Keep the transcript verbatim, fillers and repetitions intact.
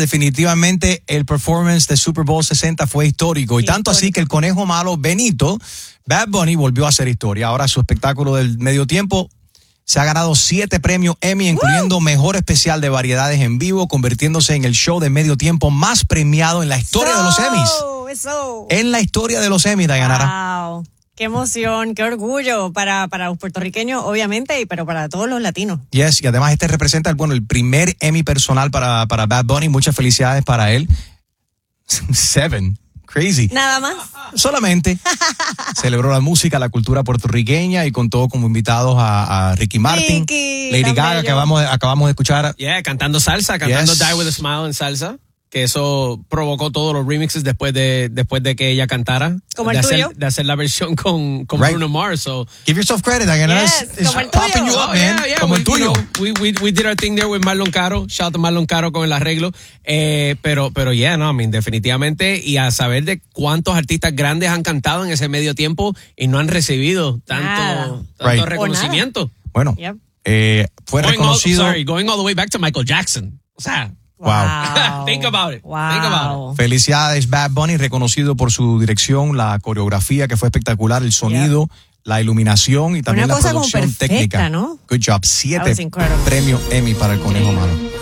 definitivamente el performance de Super Bowl sesenta fue histórico. Y histórico. tanto así que el conejo malo Benito, Bad Bunny, volvió a hacer historia. Ahora su espectáculo del medio tiempo se ha ganado siete premios Emmy, incluyendo ¡Woo! Mejor especial de variedades en vivo, convirtiéndose en el show de medio tiempo más premiado en la historia so, de los Emmys. Eso. En la historia de los Emmys, Dayanara. Wow. Qué emoción, qué orgullo para, para los puertorriqueños, obviamente, pero para todos los latinos. Yes, y además este representa bueno, el primer Emmy personal para, para Bad Bunny. Muchas felicidades para él. Seven. Crazy. Nada más. Solamente celebró la música, la cultura puertorriqueña y contó como invitados a, a Ricky Martin, Ricky, Lady Gaga, que acabamos, acabamos de escuchar. Yeah, cantando salsa, cantando Yes. Die With A Smile en salsa. Que eso provocó todos los remixes después de después de que ella cantara. Como de el hacer, tuyo. De hacer la versión con, con Right. Bruno Mars. So. Give yourself credit, Diana. Yes, It's, it's como el popping tuyo. you up, Oh, man. yeah, yeah, como we, el tuyo. You know, we, we, we did our thing there with Marlon Caro. Shout out to Marlon Caro con el arreglo. Eh, pero, pero yeah, no, I mean, definitivamente. Y a saber de cuántos artistas grandes han cantado en ese medio tiempo y no han recibido tanto, tanto Right. reconocimiento. Bueno, Yep. eh, fue Going all, reconocido. sorry, going all the way back to Michael Jackson. O sea, Wow. think about it. Wow. Think about it. Felicidades, Bad Bunny, reconocido por su dirección, la coreografía que fue espectacular, el sonido, la iluminación y también Una la cosa como producción perfecta, técnica. ¿no? Good job. That Siete was incredible. premios Emmy para el conejo malo.